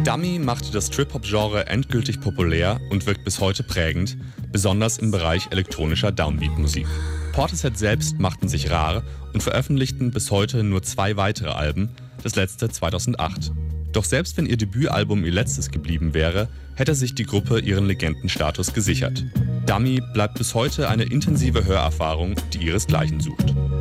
Dummy machte das Trip-Hop-Genre endgültig populär und wirkt bis heute prägend, besonders im Bereich elektronischer Downbeat-Musik. Portishead selbst machten sich rar und veröffentlichten bis heute nur 2 weitere Alben, das letzte 2008. Doch selbst wenn ihr Debütalbum ihr letztes geblieben wäre, hätte sich die Gruppe ihren Legendenstatus gesichert. Dummy bleibt bis heute eine intensive Hörerfahrung, die ihresgleichen sucht.